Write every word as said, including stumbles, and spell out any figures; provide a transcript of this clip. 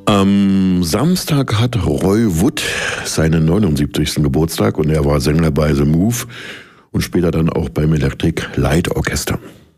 Am Samstag hat Roy Wood seinen neunundsiebzigsten Geburtstag und er war Sänger bei The Move und später dann auch beim Electric Light Orchester.